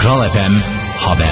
Kral FM Haber.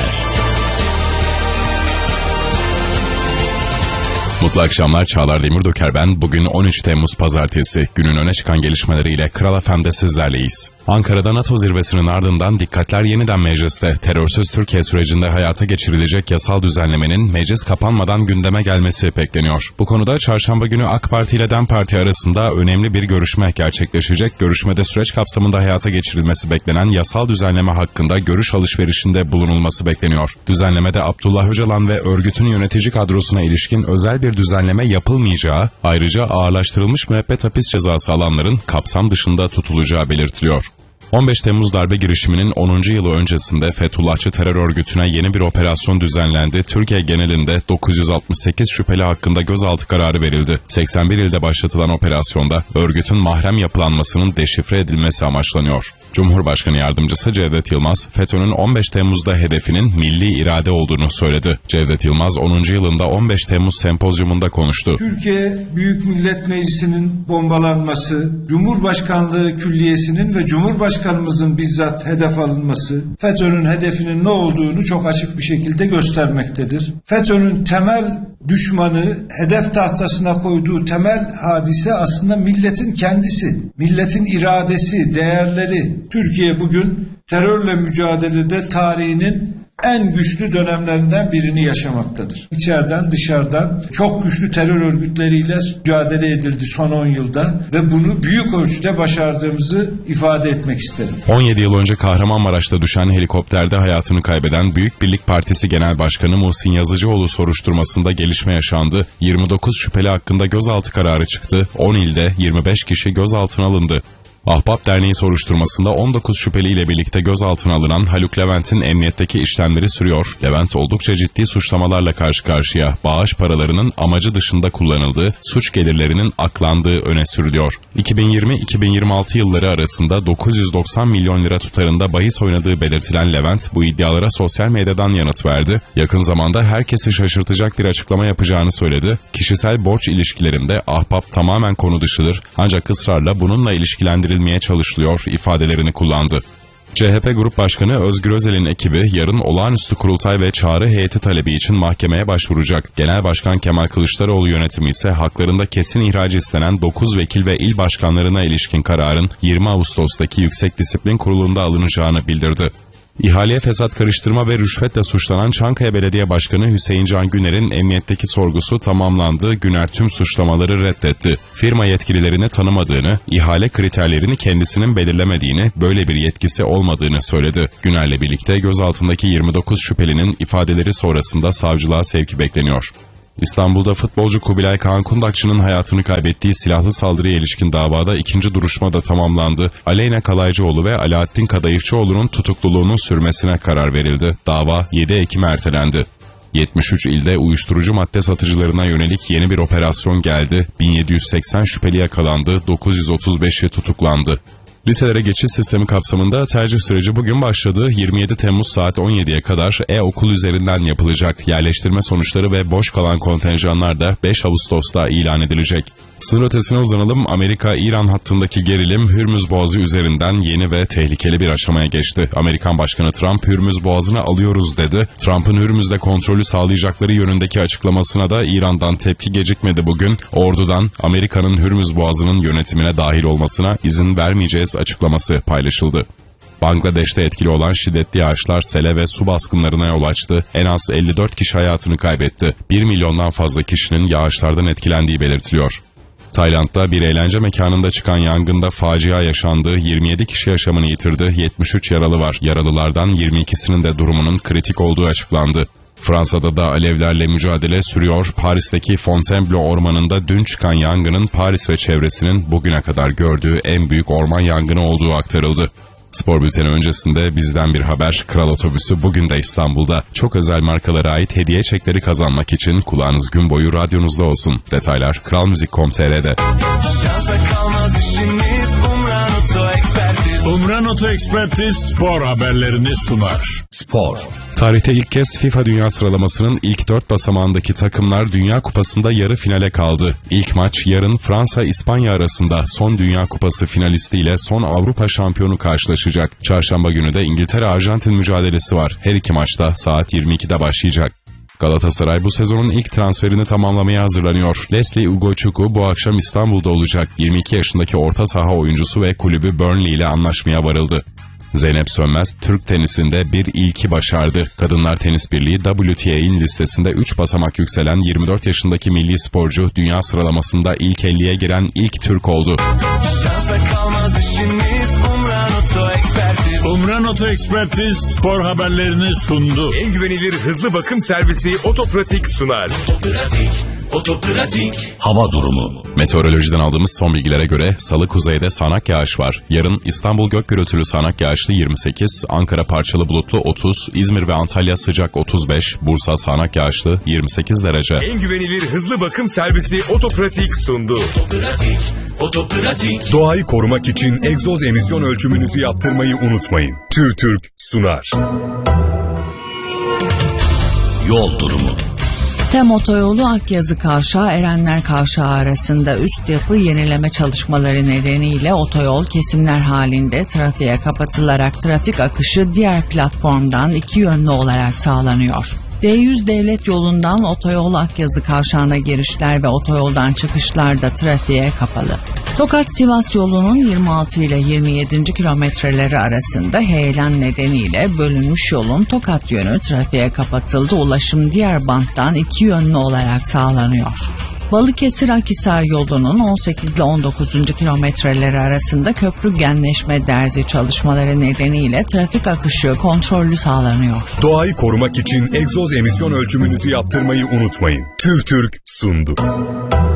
Mutlu akşamlar, Çağlar Demirdoker ben. Bugün 13 Temmuz Pazartesi. Günün öne çıkan gelişmeleriyle Kral FM'de sizlerleyiz. Ankara'da NATO zirvesinin ardından dikkatler yeniden mecliste. Terörsüz Türkiye sürecinde hayata geçirilecek yasal düzenlemenin meclis kapanmadan gündeme gelmesi bekleniyor. Bu konuda çarşamba günü AK Parti ile DEM Parti arasında önemli bir görüşme gerçekleşecek. Görüşmede süreç kapsamında hayata geçirilmesi beklenen yasal düzenleme hakkında görüş alışverişinde bulunulması bekleniyor. Düzenlemede Abdullah Öcalan ve örgütün yönetici kadrosuna ilişkin özel bir düzenleme yapılmayacağı, ayrıca ağırlaştırılmış müebbet hapis cezası alanların kapsam dışında tutulacağı belirtiliyor. 15 Temmuz darbe girişiminin 10. yılı öncesinde Fethullahçı terör örgütüne yeni bir operasyon düzenlendi. Türkiye genelinde 968 şüpheli hakkında gözaltı kararı verildi. 81 ilde başlatılan operasyonda örgütün mahrem yapılanmasının deşifre edilmesi amaçlanıyor. Cumhurbaşkanı Yardımcısı Cevdet Yılmaz, FETÖ'nün 15 Temmuz'da hedefinin milli irade olduğunu söyledi. Cevdet Yılmaz 10. yılında 15 Temmuz sempozyumunda konuştu. Türkiye Büyük Millet Meclisi'nin bombalanması, Cumhurbaşkanlığı Külliyesi'nin ve Cumhurbaşkanımızın bizzat hedef alınması, FETÖ'nün hedefinin ne olduğunu çok açık bir şekilde göstermektedir. FETÖ'nün temel düşmanı, hedef tahtasına koyduğu temel hadise aslında milletin kendisi, milletin iradesi, değerleri. Türkiye bugün terörle mücadelede tarihinin en güçlü dönemlerinden birini yaşamaktadır. İçeriden dışarıdan çok güçlü terör örgütleriyle mücadele edildi son 10 yılda ve bunu büyük ölçüde başardığımızı ifade etmek isterim. 17 yıl önce Kahramanmaraş'ta düşen helikopterde hayatını kaybeden Büyük Birlik Partisi Genel Başkanı Muhsin Yazıcıoğlu soruşturmasında gelişme yaşandı. 29 şüpheli hakkında gözaltı kararı çıktı. 10 ilde 25 kişi gözaltına alındı. Ahbap Derneği soruşturmasında 19 şüpheliyle birlikte gözaltına alınan Haluk Levent'in emniyetteki işlemleri sürüyor. Levent oldukça ciddi suçlamalarla karşı karşıya. Bağış paralarının amacı dışında kullanıldığı, suç gelirlerinin aklandığı öne sürülüyor. 2020-2026 yılları arasında 990 milyon lira tutarında bahis oynadığı belirtilen Levent bu iddialara sosyal medyadan yanıt verdi. Yakın zamanda herkesi şaşırtacak bir açıklama yapacağını söyledi. Kişisel borç ilişkilerimde ahbap tamamen konu dışıdır ancak ısrarla bununla ilişkilendirilmeye çalışılıyor ifadelerini kullandı. CHP Grup Başkanı Özgür Özel'in ekibi yarın olağanüstü kurultay ve çağrı heyeti talebi için mahkemeye başvuracak. Genel Başkan Kemal Kılıçdaroğlu yönetimi ise haklarında kesin ihracı istenen 9 vekil ve il başkanlarına ilişkin kararın 20 Ağustos'taki Yüksek Disiplin Kurulu'nda alınacağını bildirdi. İhaleye fesat karıştırma ve rüşvetle suçlanan Çankaya Belediye Başkanı Hüseyin Can Güner'in emniyetteki sorgusu tamamlandı. Güner tüm suçlamaları reddetti. Firma yetkililerini tanımadığını, ihale kriterlerini kendisinin belirlemediğini, böyle bir yetkisi olmadığını söyledi. Güner'le birlikte gözaltındaki 29 şüphelinin ifadeleri sonrasında savcılığa sevki bekleniyor. İstanbul'da futbolcu Kubilay Kaan Kundakçı'nın hayatını kaybettiği silahlı saldırıya ilişkin davada ikinci duruşma da tamamlandı. Aleyna Kalaycıoğlu ve Alaaddin Kadayıfçıoğlu'nun tutukluluğunun sürmesine karar verildi. Dava 7 Ekim'e ertelendi. 73 ilde uyuşturucu madde satıcılarına yönelik yeni bir operasyon geldi. 1780 şüpheli yakalandı, 935'i tutuklandı. Liselere geçiş sistemi kapsamında tercih süreci bugün başladı. 27 Temmuz saat 17'ye kadar e-okul üzerinden yapılacak. Yerleştirme sonuçları ve boş kalan kontenjanlar da 5 Ağustos'ta ilan edilecek. Sınır ötesine uzanalım. Amerika-İran hattındaki gerilim Hürmüz Boğazı üzerinden yeni ve tehlikeli bir aşamaya geçti. Amerikan Başkanı Trump Hürmüz Boğazı'nı alıyoruz dedi. Trump'ın Hürmüz'de kontrolü sağlayacakları yönündeki açıklamasına da İran'dan tepki gecikmedi bugün. Ordudan Amerika'nın Hürmüz Boğazı'nın yönetimine dahil olmasına izin vermeyeceğiz açıklaması paylaşıldı. Bangladeş'te etkili olan şiddetli yağışlar sele ve su baskınlarına yol açtı. En az 54 kişi hayatını kaybetti. 1 milyondan fazla kişinin yağışlardan etkilendiği belirtiliyor. Tayland'da bir eğlence mekanında çıkan yangında facia yaşandı. 27 kişi yaşamını yitirdi. 73 yaralı var. Yaralılardan 22'sinin de durumunun kritik olduğu açıklandı. Fransa'da da alevlerle mücadele sürüyor. Paris'teki Fontainebleau ormanında dün çıkan yangının Paris ve çevresinin bugüne kadar gördüğü en büyük orman yangını olduğu aktarıldı. Spor bülteni öncesinde bizden bir haber. Kral Otobüsü bugün de İstanbul'da. Çok özel markalara ait hediye çekleri kazanmak için kulağınız gün boyu radyonuzda olsun. Detaylar kralmuzik.com.tr'de. Şansa kalmaz işimiz, Umran Oto Ekspertiz. Umran Oto Ekspertiz spor haberlerini sunar. Spor. Tarihte ilk kez FIFA Dünya Sıralaması'nın ilk 4 basamağındaki takımlar Dünya Kupası'nda yarı finale kaldı. İlk maç yarın Fransa-İspanya arasında son Dünya Kupası finalisti ile son Avrupa şampiyonu karşılaşacak. Çarşamba günü de İngiltere-Arjantin mücadelesi var. Her iki maçta saat 22'de başlayacak. Galatasaray bu sezonun ilk transferini tamamlamaya hazırlanıyor. Leslie Ugochukwu bu akşam İstanbul'da olacak. 22 yaşındaki orta saha oyuncusu ve kulübü Burnley ile anlaşmaya varıldı. Zeynep Sönmez, Türk tenisinde bir ilki başardı. Kadınlar Tenis Birliği WTA'nin listesinde 3 basamak yükselen 24 yaşındaki milli sporcu dünya sıralamasında ilk 50'ye giren ilk Türk oldu. Şansa kalmaz işiniz, Umran Oto Ekspertiz. Umran Oto Ekspertiz spor haberlerini sundu. En güvenilir hızlı bakım servisi Otopratik sunar. Otopratik. Hava durumu. Meteorolojiden aldığımız son bilgilere göre salı kuzeyde sağanak yağış var. Yarın İstanbul gök gürültülü sağanak yağışlı 28, Ankara parçalı bulutlu 30, İzmir ve Antalya sıcak 35, Bursa sağanak yağışlı 28 derece. En güvenilir hızlı bakım servisi Otopratik sundu. Otopratik. Doğayı korumak için egzoz emisyon ölçümünüzü yaptırmayı unutmayın. TÜRTÜRK sunar. Yol durumu. TEM Otoyolu Akyazı Kavşağı Erenler Kavşağı arasında üst yapı yenileme çalışmaları nedeniyle otoyol kesimler halinde trafiğe kapatılarak trafik akışı diğer platformdan iki yönlü olarak sağlanıyor. D100 devlet yolundan otoyol Akyazı Kavşağı'na girişler ve otoyoldan çıkışlar da trafiğe kapalı. Tokat-Sivas yolunun 26 ile 27. kilometreleri arasında heyelan nedeniyle bölünmüş yolun Tokat yönü trafiğe kapatıldı. Ulaşım diğer banttan iki yönlü olarak sağlanıyor. Balıkesir-Akhisar yolunun 18 ile 19. kilometreleri arasında köprü genleşme derzi çalışmaları nedeniyle trafik akışı kontrollü sağlanıyor. Doğayı korumak için egzoz emisyon ölçümünüzü yaptırmayı unutmayın. TÜRTÜRK sundu.